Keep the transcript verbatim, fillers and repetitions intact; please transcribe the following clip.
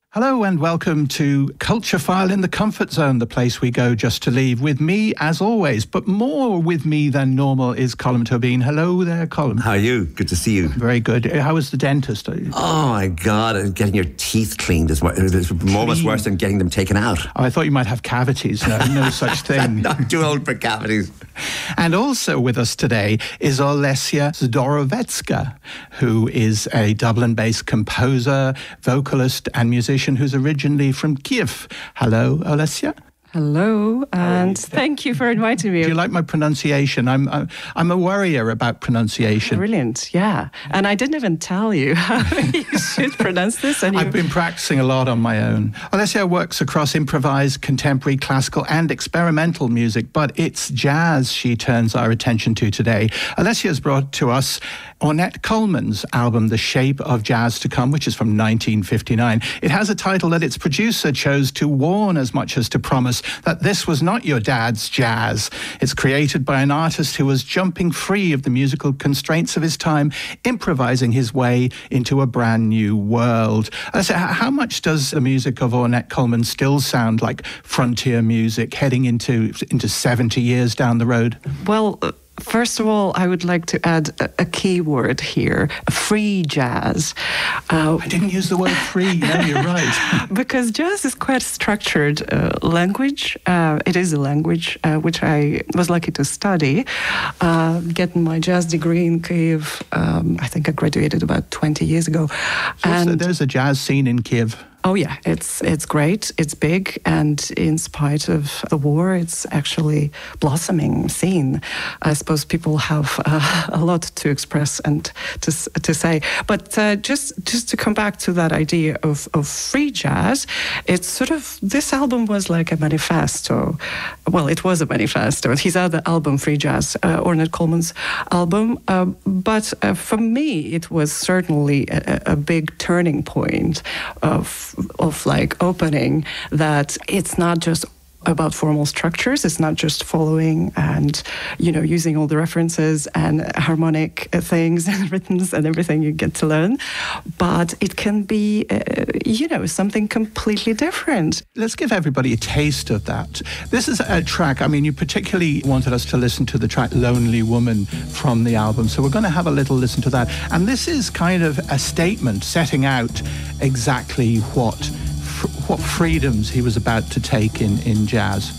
Hello and welcome to Culture File in the Comfort Zone, the place we go just to leave. With me, as always, but more with me than normal, is Colm Tóibín. Hello there, Colm. How are you? Good to see you. Very good. How was the dentist? Oh my God, getting your teeth cleaned is almost worse than getting them taken out. Oh, I thought you might have cavities. No, no such thing. I'm not too old for cavities. And also with us today is Olesia Zdorowecka, who is a Dublin-based composer, vocalist and musician who's originally from Kiev. Hello, Olesia. Hello, and thank you for inviting me. Do you like my pronunciation? I'm I'm, I'm a worrier about pronunciation. Brilliant, yeah. And I didn't even tell you how you should pronounce this. And I've you... been practicing a lot on my own. Olesia works across improvised, contemporary, classical and experimental music, but it's jazz she turns our attention to today. Olesia has brought to us Ornette Coleman's album, The Shape of Jazz to Come, which is from nineteen fifty-nine. It has a title that its producer chose to warn as much as to promise that this was not your dad's jazz. It's created by an artist who was jumping free of the musical constraints of his time, improvising his way into a brand new world. Uh, so how much does the music of Ornette Coleman still sound like frontier music heading into, into seventy years down the road? Well, uh, first of all, I would like to add a, a key word here, free jazz. Uh, I didn't use the word free. No, you're right. Because jazz is quite a structured uh, language. Uh, it is a language uh, which I was lucky to study. Uh, getting my jazz degree in Kiev, um, I think I graduated about twenty years ago. So and there's a jazz scene in Kiev. Oh yeah, it's it's great, it's big, and in spite of the war, it's actually blossoming scene. I suppose people have uh, a lot to express and to to say. But uh, just just to come back to that idea of, of free jazz, it's sort of, this album was like a manifesto. Well, it was a manifesto. His other album, Free Jazz, uh, Ornette Coleman's album. Uh, but uh, for me, it was certainly a, a big turning point of of like opening that it's not just about formal structures, it's not just following and, you know, using all the references and harmonic things and rhythms and everything you get to learn, but it can be, uh, you know, something completely different. Let's give everybody a taste of that. This is a track, I mean, you particularly wanted us to listen to the track Lonely Woman from the album, so we're going to have a little listen to that. And this is kind of a statement setting out exactly what what freedoms he was about to take in, in jazz.